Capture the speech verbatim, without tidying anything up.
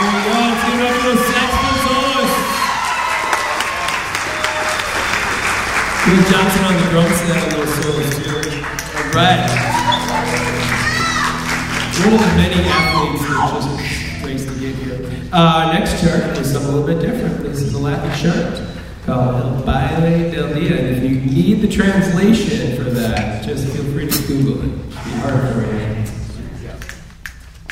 we go. Let's give it up for the saxophone soloist. Bill Johnson on the drum set and those solos too. All right. One of the many athletes that just raised to get here. Uh, next chart is something a little bit different. This is a Latin chart called El Baile del Dia. And if you need the translation for that, just feel free to Google it. It'll be hard for you.